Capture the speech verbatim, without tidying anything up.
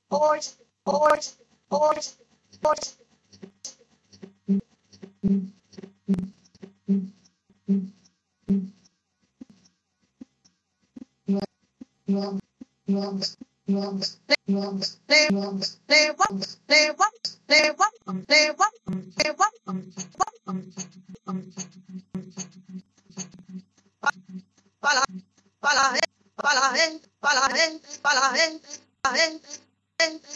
hoy, hoy, hoy, hoy. Para, para, para la gente, para la gente, para la gente, la gente, gente.